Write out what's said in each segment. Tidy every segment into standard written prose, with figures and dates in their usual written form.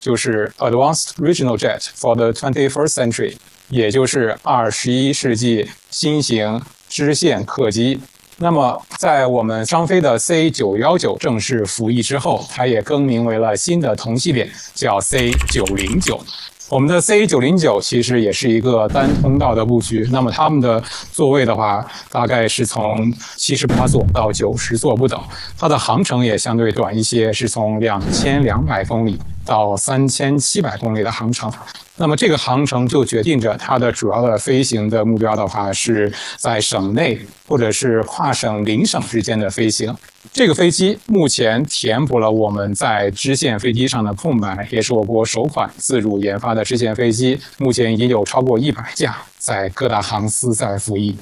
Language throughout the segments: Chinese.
就是 Advanced Regional Jet for the 21st Century， 也就是21世纪新型支线客机。那么在我们商飞的 C919 正式服役之后，它也更名为了新的同系列，叫 C909。我们的 C909 其实也是一个单通道的布局，那么它们的座位的话，大概是从78座到90座不等，它的航程也相对短一些，是从2200公里到3700公里的航程。那么这个航程就决定着它的主要的飞行的目标的话，是在省内或者是跨省邻省之间的飞行。这个飞机目前填补了我们在支线飞机上的空白，也是我国首款自主研发的支线飞机，目前已经有超过100架在各大航司在服役。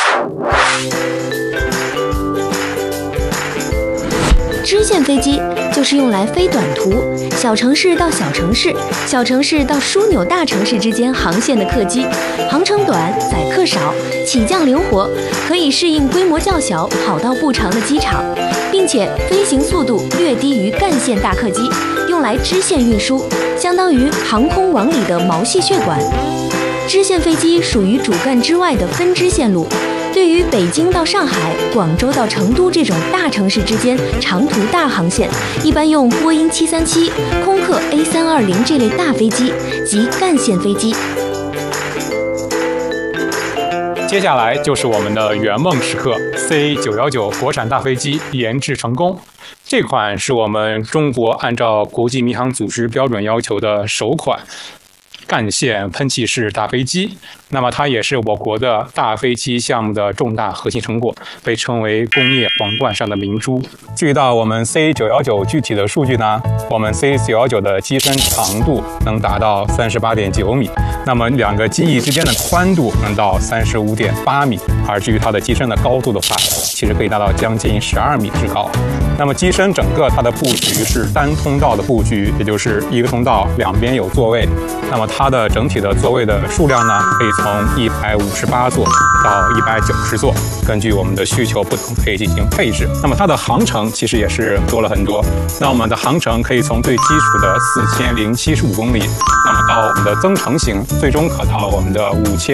支线飞机就是用来飞短途，小城市到小城市，小城市到枢纽大城市之间航线的客机，航程短，载客少，起降灵活，可以适应规模较小、跑道不长的机场，并且飞行速度略低于干线大客机，用来支线运输，相当于航空网里的毛细血管。支线飞机属于主干之外的分支线路。对于北京到上海、广州到成都这种大城市之间长途大航线，一般用波音737、空客 A320这类大飞机及干线飞机。 接下来就是我们的圆梦时刻 ，C919 国产大飞机研制成功。这款是我们中国按照国际民航组织标准要求的首款干线喷气式大飞机，那么它也是我国的大飞机项目的重大核心成果，被称为工业皇冠上的明珠。至于到我们 C919 具体的数据呢，我们 C919 的机身长度能达到38.9米，那么两个机翼之间的宽度能到35.8米，而至于它的机身的高度的话，其实可以达到将近12米之高。那么机身整个它的布局是单通道的布局，也就是一个通道两边有座位。那么它的整体的座位的数量呢，可以从158座到190座，根据我们的需求不同可以进行配置。那么它的航程其实也是多了很多。那我们的航程可以从最基础的4075公里，那么到我们的增程型，最终可到我们的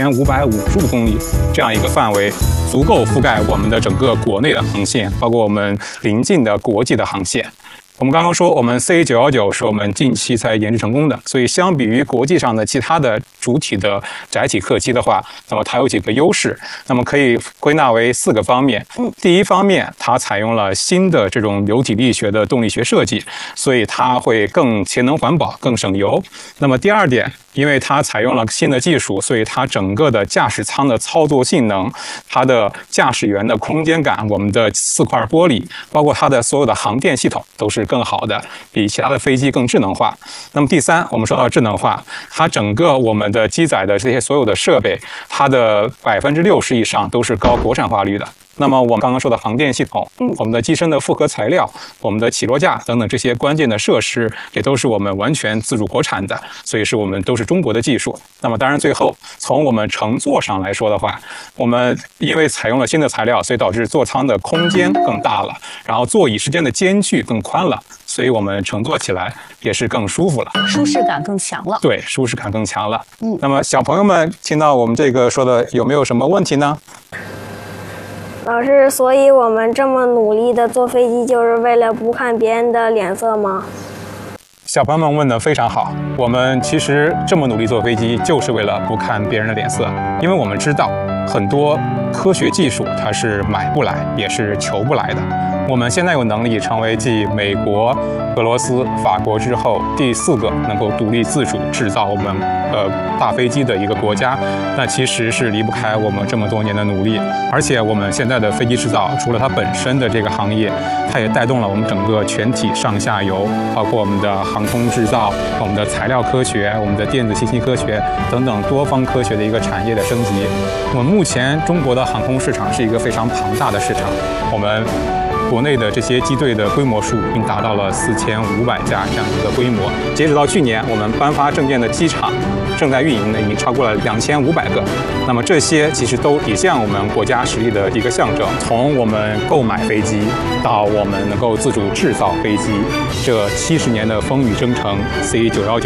5555公里这样一个范围，足够覆盖我们的整个国内的航线，包括我们邻近的国际的航线。我们刚刚说，我们 C919 是我们近期才研制成功的，所以相比于国际上的其他的主体的载体客机的话，那么它有几个优势，那么可以归纳为4个方面。第一方面，它采用了新的这种流体力学的动力学设计，所以它会更节能环保、更省油。那么第二点，因为它采用了新的技术，所以它整个的驾驶舱的操作性能、它的驾驶员的空间感、我们的4块玻璃，包括它的所有的航电系统都是更好的，比其他的飞机更智能化。那么第三，我们说到智能化，它整个我们的机载的这些所有的设备，它的60%以上都是高国产化率的。那么我们刚刚说的航电系统，我们的机身的复合材料，我们的起落架等等这些关键的设施，也都是我们完全自主国产的，所以是我们都是中国的技术。那么当然最后从我们乘坐上来说的话，我们因为采用了新的材料，所以导致座舱的空间更大了，然后座椅之间的间距更宽了，所以我们乘坐起来也是更舒服了， 舒适感更强了。 对，舒适感更强了。那么小朋友们听到我们这个说的，有没有什么问题呢？ 老师，所以我们这么努力的坐飞机，就是为了不看别人的脸色吗？ 小朋友们问得非常好，我们其实这么努力坐飞机，就是为了不看别人的脸色，因为我们知道很多科学技术它是买不来，也是求不来的。我们现在有能力成为继美国、俄罗斯、法国之后第4个能够独立自主制造我们大飞机的一个国家，那其实是离不开我们这么多年的努力。而且我们现在的飞机制造，除了它本身的这个行业，它也带动了我们整个全体上下游，包括我们的航空制造、我们的材料科学、我们的电子信息科学等等多方科学的一个产业的升级。我们目前中国的航空市场是一个非常庞大的市场，我们国内的这些机队的规模数已经达到了4500架这样一个规模。截止到去年，我们颁发证件的机场正在运营的已经超过了2500个。那么这些其实都体现我们国家实力的一个象征。从我们购买飞机到我们能够自主制造飞机，这70年的风雨征程 ，C919